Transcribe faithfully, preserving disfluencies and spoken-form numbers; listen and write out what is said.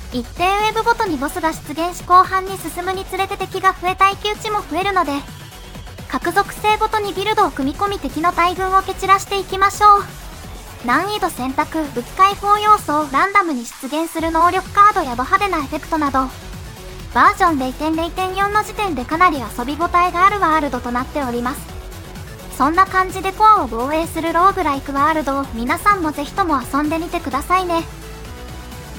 一定ウェブごとにボスが出現し、後半に進むにつれて敵が増え耐久値も増えるので、各属性ごとにビルドを組み込み敵の大群を蹴散らしていきましょう。難易度選択、武器解放要素をランダムに出現する能力カードやド派手なエフェクトなど、バージョン ゼロてんゼロてんよん の時点でかなり遊び応えがあるワールドとなっております。そんな感じでコアを防衛するローグライクワールドを皆さんもぜひとも遊んでみてくださいね。